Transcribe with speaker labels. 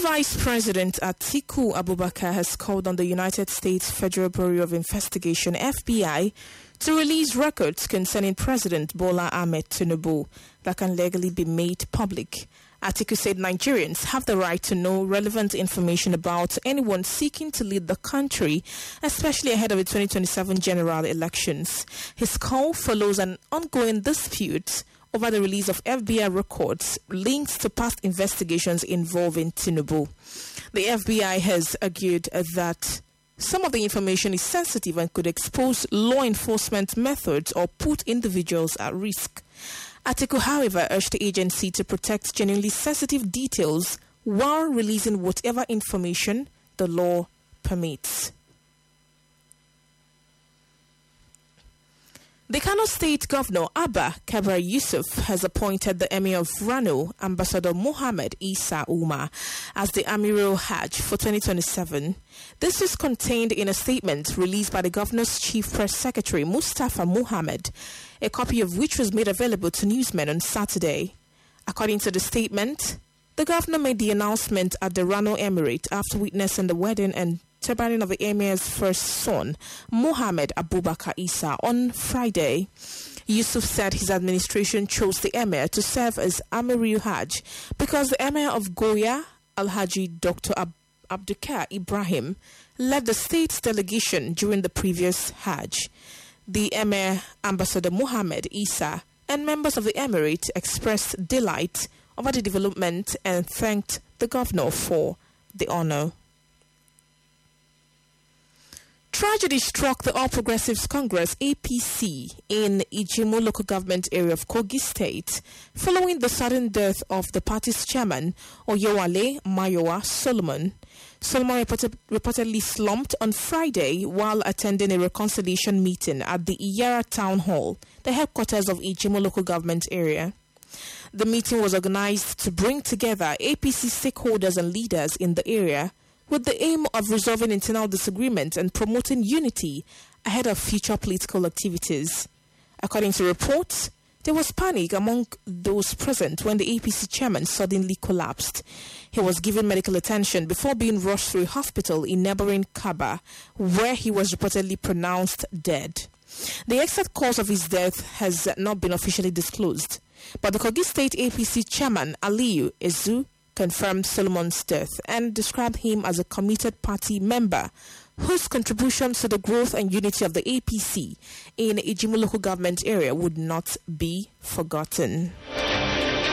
Speaker 1: Vice President Atiku Abubakar has called on the United States Federal Bureau of Investigation, FBI, to release records concerning President Bola Ahmed Tinubu that can legally be made public. Atiku said Nigerians have the right to know relevant information about anyone seeking to lead the country, especially ahead of the 2027 general elections. His call follows an ongoing dispute over the release of FBI records linked to past investigations involving Tinubu. The FBI has argued that some of the information is sensitive and could expose law enforcement methods or put individuals at risk. Atiku, however, urged the agency to protect genuinely sensitive details while releasing whatever information the law permits. The Kano State Governor, Abba Kabir Yusuf, has appointed the Emir of Rano, Ambassador Mohammed Isa Umar, as the Amiral Hajj for 2027. This is contained in a statement released by the Governor's Chief Press Secretary, Mustafa Mohammed, a copy of which was made available to newsmen on Saturday. According to the statement, the Governor made the announcement at the Rano Emirate after witnessing the wedding and turbaning of the Emir's first son, Mohammed Abubakar Isa, on Friday. Yusuf said his administration chose the Emir to serve as Amirul Hajj because the Emir of Goya, Alhaji Dr. Abdukar Ibrahim, led the state's delegation during the previous Hajj. The Emir, Ambassador Mohammed Isa, and members of the Emirate expressed delight over the development and thanked the governor for the honor. Tragedy struck the All Progressives Congress APC in Ijimu local government area of Kogi State following the sudden death of the party's chairman, Oyewale Mayowa Solomon. Solomon reportedly slumped on Friday while attending a reconciliation meeting at the Iyara Town Hall, the headquarters of Ijimu local government area. The meeting was organized to bring together APC stakeholders and leaders in the area with the aim of resolving internal disagreement and promoting unity ahead of future political activities. According to reports, there was panic among those present when the APC chairman suddenly collapsed. He was given medical attention before being rushed to a hospital in neighboring Kaba, where he was reportedly pronounced dead. The exact cause of his death has not been officially disclosed, but the Kogi State APC chairman, Aliyu Ezu, confirmed Solomon's death and described him as a committed party member whose contributions to the growth and unity of the APC in Ijimu local government area would not be forgotten.